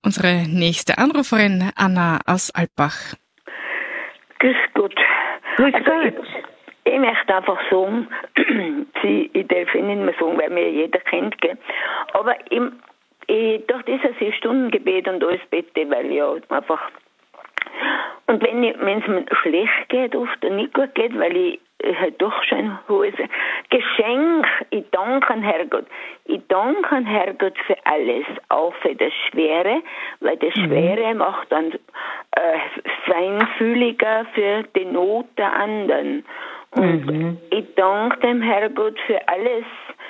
unsere nächste Anruferin, Anna aus Alpbach. Grüß Gott. Ich möchte einfach sagen, ich darf ihn nicht mehr sagen, weil mir jeder kennt, gell? Aber durch das 7-Stunden-Gebet und alles bete, weil ja einfach. Und wenn es mir schlecht geht, oft und nicht gut geht, weil ich halt doch schon hohes Geschenk, ich danke an Herrgott. Ich danke an Herrgott für alles, auch für das Schwere, weil das Schwere macht dann feinfühliger für die Not der anderen. Und ich danke dem Herrgott für alles,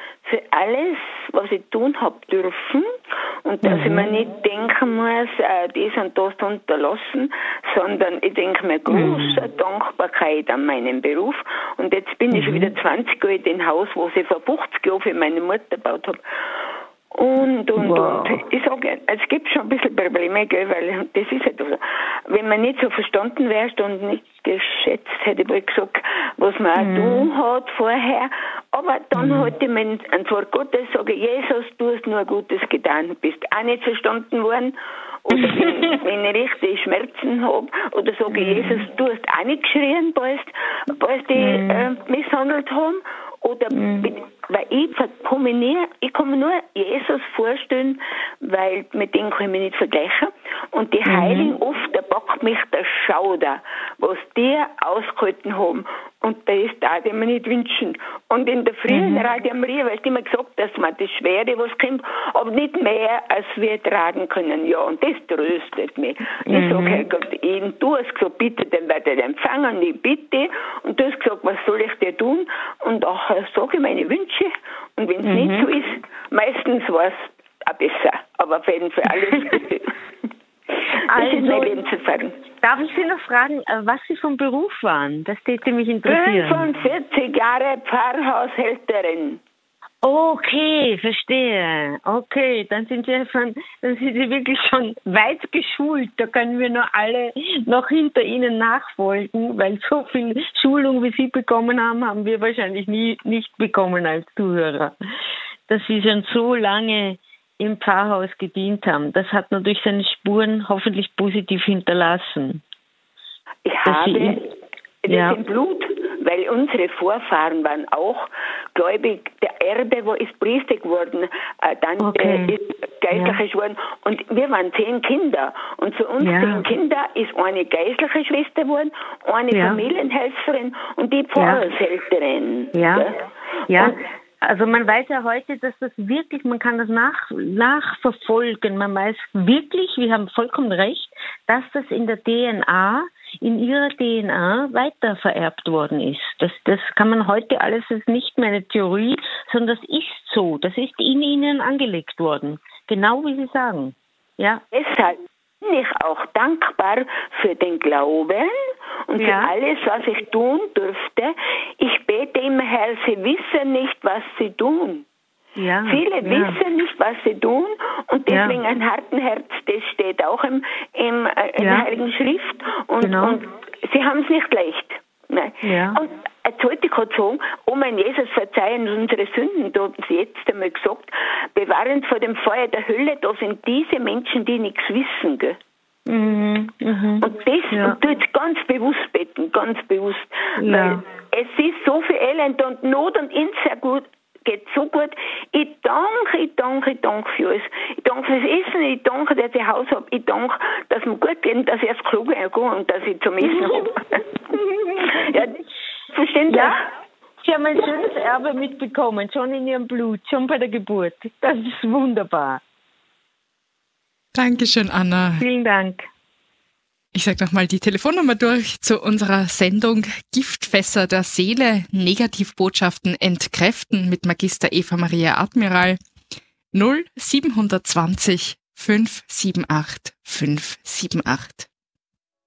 was ich tun habe dürfen und dass ich mir nicht denken muss, das und das unterlassen, sondern ich denke mir große Dankbarkeit an meinen Beruf. Und jetzt bin ich schon wieder 20 Jahre in dem Haus, wo ich vor 50 Jahren für meine Mutter gebaut habe. Und. Ich sage, es gibt schon ein bisschen Probleme, gell, weil das ist halt so. Wenn man nicht so verstanden wärst und nicht geschätzt, hätte ich wohl gesagt, was man auch tun hat vorher. Aber dann hatte ich mir ein Wort Gottes, sage Jesus, du hast nur Gutes getan, bist auch nicht verstanden worden. Oder wenn ich richtig Schmerzen habe, oder sage Jesus, du hast auch nicht geschrien, bald die misshandelt haben. Oder weil ich kann mir nur Jesus vorstellen, weil mit dem kann ich mich nicht vergleichen. Und die Heiligen oft, da packt mich der Schauder, was die ausgehalten haben. Und das darf ich mir nicht wünschen. Und in der frühen Radio Maria, weil du immer gesagt, dass man das Schwere, was kommt, aber nicht mehr, als wir tragen können. Ja, und das tröstet mich. Ich sage, Herrgott, du hast gesagt, bitte, dann werde ich empfangen, ich bitte. Und du hast gesagt, was soll ich dir tun? Und auch sage ich meine Wünsche. Und wenn es nicht so ist, meistens war es auch besser. Aber auf jeden Fall alles Gute. Das ist meine Lebenserfahrung. Darf ich Sie noch fragen, was Sie vom Beruf waren? Das täte mich interessieren. 45 Jahre Pfarrhaushälterin. Okay, verstehe. Okay, dann sind Sie wirklich schon weit geschult. Da können wir nur alle noch hinter Ihnen nachfolgen, weil so viel Schulung, wie Sie bekommen haben, haben wir wahrscheinlich nicht bekommen als Zuhörer. Dass Sie schon so lange im Pfarrhaus gedient haben, das hat natürlich seine Spuren hoffentlich positiv hinterlassen. Ich habe das im Blut, weil unsere Vorfahren waren auch gläubig. Der Erbe ist Priester geworden, dann ist geistlicher geworden. Und wir waren 10 Kinder. Und zu uns 10 Kinder ist eine geistliche Schwester geworden, eine Familienhelferin und die Pfarrhaushälterin. Ja. Also man weiß ja heute, dass das wirklich, man kann das nachverfolgen. Man weiß wirklich, wir haben vollkommen recht, dass das in ihrer DNA weiter vererbt worden ist. Das kann man heute alles, das ist nicht mehr eine Theorie, sondern das ist so. Das ist in ihnen angelegt worden. Genau wie Sie sagen. Ja. Deshalb bin ich auch dankbar für den Glauben und für alles, was ich tun durfte. Ich bete immer, Herr, Sie wissen nicht, was Sie tun. Ja, viele wissen nicht, was sie tun und deswegen ein harten Herz, das steht auch in der Heiligen Schrift und sie haben es nicht leicht. Ne? Ja. Und jetzt wollte ich gerade sagen, mein Jesus, verzeihen unsere Sünden, da haben sie jetzt einmal gesagt, bewahren vor dem Feuer der Hölle, da sind diese Menschen, die nichts wissen, gell? Und das tut ganz bewusst beten, ganz bewusst, weil es ist so viel Elend und Not und ihnen sehr gut, geht so gut. Ich danke für alles. Ich danke fürs Essen, ich danke, dass ich Haus habe, ich danke, dass mir gut geht und dass ich aufs Klo gehen kann und dass ich zum Essen habe. Verstehen Sie? Ja, Sie haben ein schönes Erbe mitbekommen, schon in Ihrem Blut, schon bei der Geburt. Das ist wunderbar. Dankeschön, Anna. Vielen Dank. Ich sage nochmal die Telefonnummer durch zu unserer Sendung Giftfässer der Seele, Negativbotschaften entkräften mit Magister Eva Maria Admiral 0720 578 578.